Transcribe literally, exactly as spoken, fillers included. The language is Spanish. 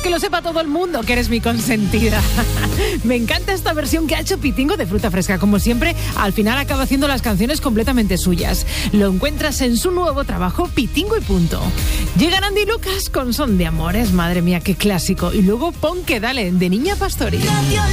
que lo sepa todo el mundo que eres mi consentida. Me encanta esta versión que ha hecho Pitingo de Fruta Fresca. Como siempre, al final acaba haciendo las canciones completamente suyas. Lo encuentras en su nuevo trabajo, Pitingo y punto. Llegan Andy y Lucas con Son de Amores. Madre mía, qué clásico. Y luego Pon que dale, de Niña Pastori.